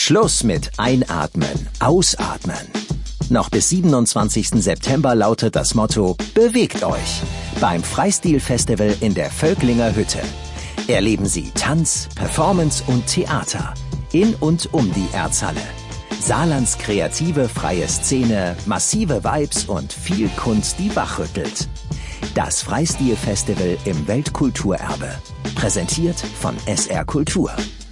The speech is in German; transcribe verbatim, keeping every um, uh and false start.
Schluss mit Einatmen, Ausatmen. Noch bis siebenundzwanzigsten September lautet das Motto Bewegt euch beim Freistil-Festival in der Völklinger Hütte. Erleben Sie Tanz, Performance und Theater in und um die Erzhalle. Saarlands kreative freie Szene, massive Vibes und viel Kunst, die wachrüttelt. Das Freistil-Festival im Weltkulturerbe. Präsentiert von S R Kultur.